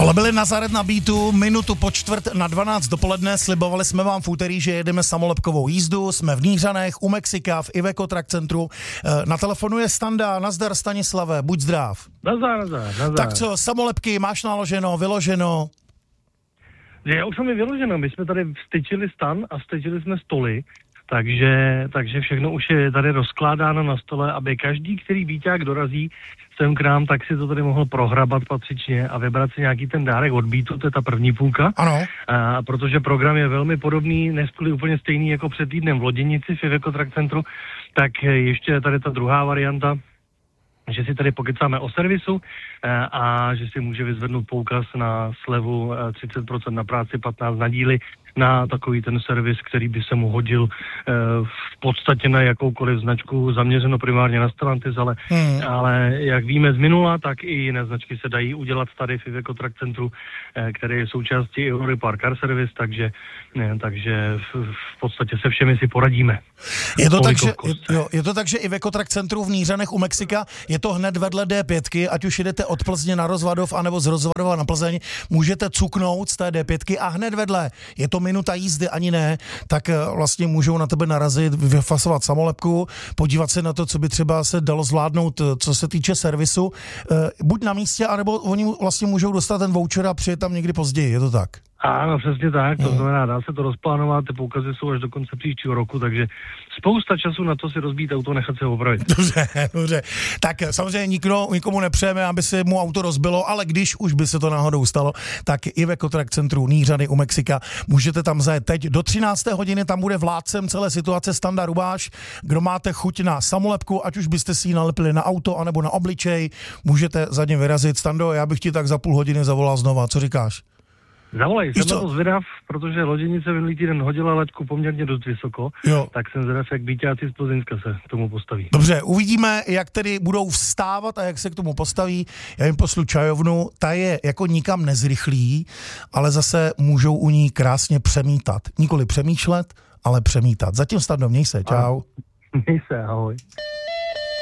Tohle byli Nazaret na beatu, minutu po 11:45 dopoledne, slibovali jsme vám v úterý, že jedeme samolepkovou jízdu, jsme v Nířanech, u Mexika, v Iveco Track Centru. Na telefonu je Standa, nazdar Stanislave, buď zdrav. Nazdar. Tak co, samolepky máš naloženo, vyloženo? Já už jsem je vyloženo, my jsme tady vstyčili stan a vstyčili jsme stoly, takže všechno už je tady rozkládáno na stole, aby každý, který víťák dorazí sem k nám, tak si to tady mohl prohrabat patřičně a vybrat si nějaký ten dárek od beatu, to je ta první půlka. Ano. Protože program je velmi podobný, nespůli úplně stejný jako před týdnem v Loděnici v Iveco Track Centru, tak ještě je tady ta druhá varianta, že si tady pokecáme o servisu a že si může vyzvednout poukaz na slevu 30% na práci, 15% na díly, na takový ten servis, který by se mu hodil v podstatě na jakoukoliv značku, zaměřeno primárně na Stellantis, ale jak víme z minula, tak i jiné značky se dají udělat tady v Iveco Track Centru, které je součástí Eurorepar Car Service, takže v podstatě se všemi si poradíme. Je to tak, že Iveco Track Centru v Nířanech u Mexika je to hned vedle D5, ať už jedete od Plzně na Rozvadov, anebo z Rozvadova na Plzeň, můžete cuknout z té D5 a hned vedle je to minuta jízdy, ani ne, tak vlastně můžou na tebe narazit, vyfasovat samolepku, podívat se na to, co by třeba se dalo zvládnout, co se týče servisu, buď na místě, anebo oni vlastně můžou dostat ten voucher a přijet tam někdy později, je to tak? Ano, přesně tak, to znamená, dá se to rozplánovat, ty poukazy jsou až do konce příštího roku, takže spousta času na to si rozbít auto, nechat se opravit. Dobře. Tak samozřejmě nikomu nepřejeme, aby se mu auto rozbilo, ale když už by se to náhodou stalo, tak Iveco Track Centru Nířany u Mexika, můžete tam zajet teď. Do 13. hodiny tam bude vládcem celé situace Standa Rubáš. Kdo máte chuť na samolepku, ať už byste si ji nalepili na auto, anebo na obličej, můžete za ním vyrazit. Stando, já bych ti tak za půl hodiny zavolal znova, co říkáš? Zavolej, jsem na to zvědav, protože Loděnice minulý týden hodila laťku poměrně dost vysoko, tak jsem zvědav, jak víťáci z Plzeňska se k tomu postaví. Dobře, uvidíme, jak tedy budou vstávat a jak se k tomu postaví. Já jim poslu čajovnu, ta je jako nikam nezrychlí, ale zase můžou u ní krásně přemítat. Nikoli přemýšlet, ale přemítat. Zatím Stando, měj se, čau. Měj se, ahoj.